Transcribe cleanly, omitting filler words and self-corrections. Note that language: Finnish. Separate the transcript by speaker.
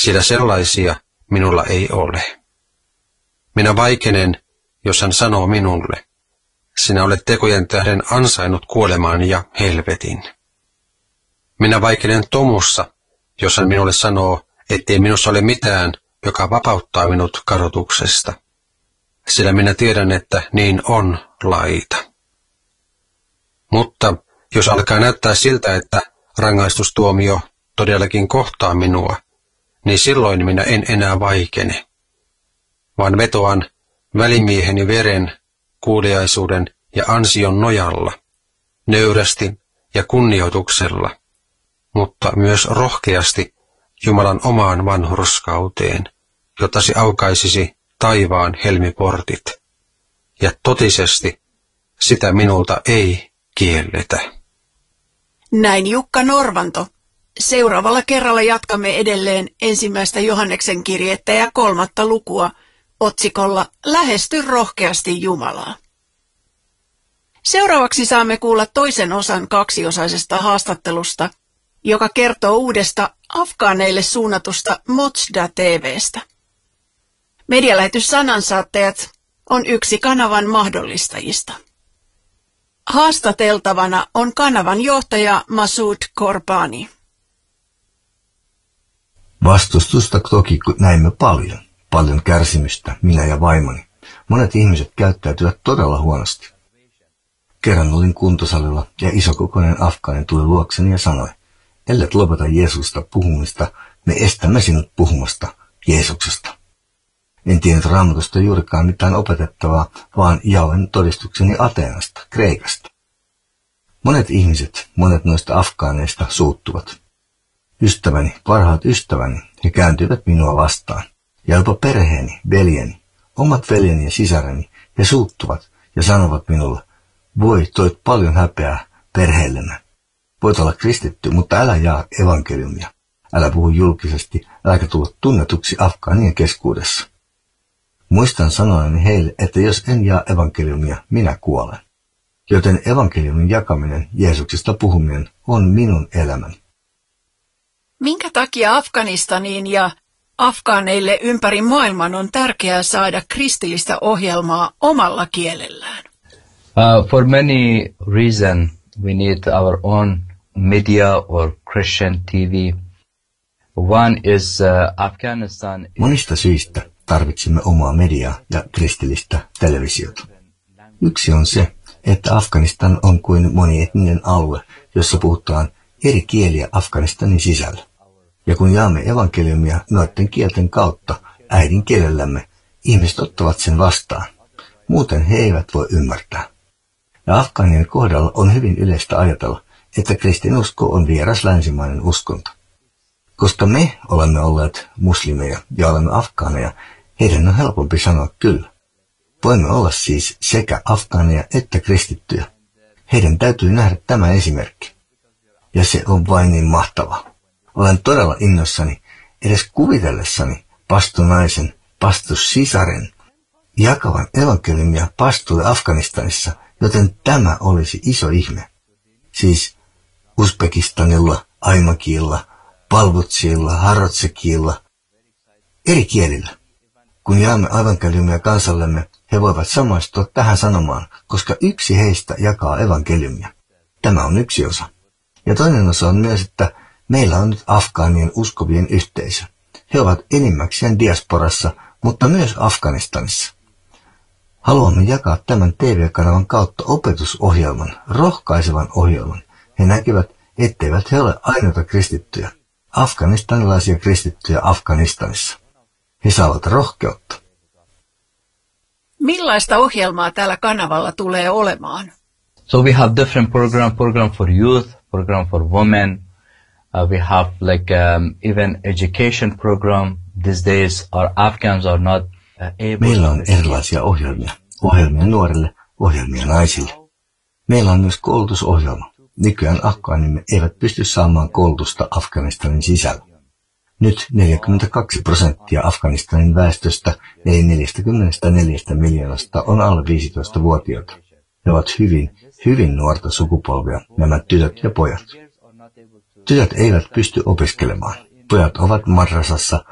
Speaker 1: sillä sellaisia minulla ei ole. Minä vaikenen, jos hän sanoo minulle, sinä olet tekojen tähden ansainnut kuolemaan ja helvetin. Minä vaikenen tomussa, jos hän minulle sanoo, ettei minussa ole mitään, joka vapauttaa minut kadotuksesta. Sillä minä tiedän, että niin on laita. Mutta jos alkaa näyttää siltä, että rangaistustuomio todellakin kohtaa minua, niin silloin minä en enää vaikene, vaan vetoan välimieheni veren, kuuliaisuuden ja ansion nojalla, nöyrästi ja kunnioituksella, mutta myös rohkeasti Jumalan omaan vanhurskauteen, jotta se aukaisisi taivaan helmiportit, ja totisesti sitä minulta ei kielletä.
Speaker 2: Näin Jukka Norvanto. Seuraavalla kerralla jatkamme edelleen 1. Johanneksen kirjettä ja 3. lukua otsikolla Lähesty rohkeasti Jumalaa. Seuraavaksi saamme kuulla toisen osan kaksiosaisesta haastattelusta, joka kertoo uudesta afgaaneille suunnatusta Mojda TV:stä. Medialähetys Sanansaattajat on yksi kanavan mahdollistajista. Haastateltavana on kanavan johtaja Masood Korbani.
Speaker 3: Vastustusta toki näimme paljon kärsimystä, minä ja vaimoni. Monet ihmiset käyttäytyvät todella huonosti. Kerran olin kuntosalilla ja isokokoinen afgaani tuli luokseni ja sanoi, ellet lopeta Jeesusta puhumista, me estämme sinut puhumasta Jeesuksesta. En tiennyt Raamatusta juurikaan mitään opetettavaa, vaan jaoin todistukseni Ateenasta, Kreikasta. Monet noista afgaaneista suuttuvat. Ystäväni, parhaat ystäväni, he kääntyivät minua vastaan. Ja jopa perheeni, veljeni, omat veljeni ja sisareni, he suuttuvat ja sanovat minulle, voi, toit paljon häpeää perheellemme. Voit olla kristitty, mutta älä jaa evankeliumia. Älä puhu julkisesti, äläkä tulla tunnetuksi afgaanien keskuudessa. Muistan sanoeni heille, että jos en jaa evankeliumia, minä kuolen. Joten evankeliumin jakaminen, Jeesuksesta puhuminen, on minun elämäni.
Speaker 2: Minkä takia Afganistaniin ja afgaaneille ympäri maailman on tärkeää saada kristillistä ohjelmaa omalla kielellään?
Speaker 4: For many reasons we need our own media or Christian TV. One is Afghanistan.
Speaker 3: Monista syistä tarvitsemme omaa mediaa ja kristillistä televisiota. Yksi on se, että Afganistan on kuin monietninen alue, jossa puhutaan eri kieliä Afganistanin sisällä. Ja kun jaamme evankeliumia noiden kielten kautta äidinkielellämme, ihmiset ottavat sen vastaan. Muuten he eivät voi ymmärtää. Ja afgaanien kohdalla on hyvin yleistä ajatella, että kristinusko on vieras länsimainen uskonto. Koska me olemme olleet muslimeja ja olemme afgaaneja, heidän on helpompi sanoa kyllä. Voimme olla siis sekä afgaaneja että kristittyjä. Heidän täytyy nähdä tämä esimerkki. Ja se on vain niin mahtavaa. Olen todella innoissani, edes kuvitellessani pastonaisen, pastossisaren, jakavan evankeliumia pastoille Afganistanissa, joten tämä olisi iso ihme. Siis Uzbekistanilla, Aimakiilla, Palvutsiilla, Harotsekiilla, eri kielillä. Kun jaamme evankeliumia kansallemme, he voivat samaistua tähän sanomaan, koska yksi heistä jakaa evankeliumia. Tämä on yksi osa. Ja toinen osa on myös, että meillä on nyt afgaanien uskovien yhteisö. He ovat enimmäkseen diasporassa, mutta myös Afganistanissa. Haluamme jakaa tämän TV-kanavan kautta opetusohjelman, rohkaisevan ohjelman. He näkevät, etteivät he ole ainoita kristittyjä, afganistanilaisia kristittyjä Afganistanissa. He saavat rohkeutta.
Speaker 2: Millaista ohjelmaa tällä kanavalla tulee olemaan?
Speaker 4: So we have different program for youth, program for women. We have even education program. These days our Afghans are not able.
Speaker 3: Meillä on erilaisia ohjelmia. Ohjelmia nuorille, ohjelmia naisille. Meillä on myös koulutusohjelma. Nykyään afgaanimme eivät pysty saamaan koulutusta Afganistanin sisällä. Nyt 42% Afganistanin väestöstä, eli 44 miljoonasta, on alle 15-vuotiaita. He ovat hyvin nuorta sukupolvia, nämä tytöt ja pojat. Tytöt eivät pysty opiskelemaan. Pojat ovat madrasassa